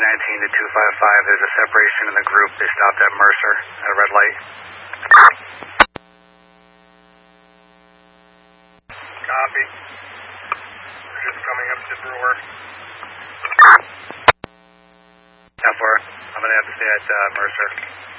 to 255. There's a separation in the group. They stopped at Mercer at a red light. Copy. We're just coming up to Brewer. I'm going to have to stay at Mercer.